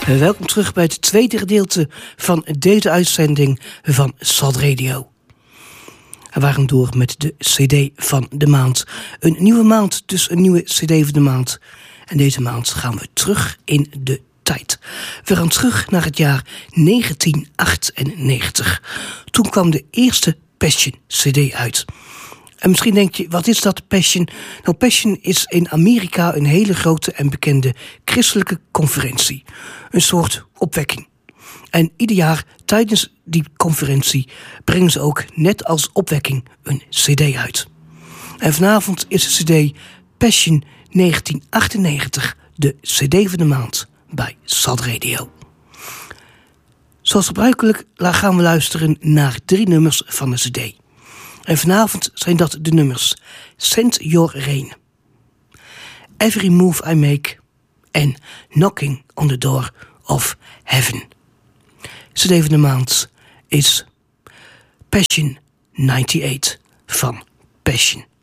Welkom terug bij het tweede gedeelte van deze uitzending van Sad Radio. We waren door met de CD van de maand. Een nieuwe maand, dus een nieuwe CD van de maand. En deze maand gaan we terug in de tijd. We gaan terug naar het jaar 1998. Toen kwam de eerste Passion CD uit. En misschien denk je, wat is dat, Passion? Nou, Passion is in Amerika een hele grote en bekende christelijke conferentie. Een soort opwekking. En ieder jaar tijdens die conferentie brengen ze ook, net als opwekking, een CD uit. En vanavond is de CD Passion 1998 de CD van de maand bij Sad Radio. Zoals gebruikelijk gaan we luisteren naar 3 nummers van de CD. En vanavond zijn dat de nummers Send Your Rain, Every Move I Make en Knocking on the Door of Heaven. CD van de maand is Passion 98 van Passion.